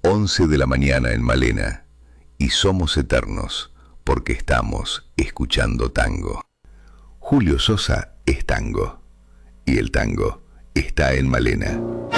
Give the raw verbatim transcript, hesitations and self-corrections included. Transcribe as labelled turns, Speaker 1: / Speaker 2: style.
Speaker 1: once de la mañana en Malena, y somos eternos porque estamos escuchando tango. Julio Sosa es tango, y el tango está en Malena.